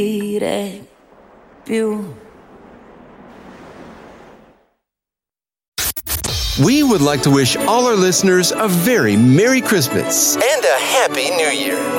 più. We would like to wish all our listeners a very Merry Christmas and a Happy New Year.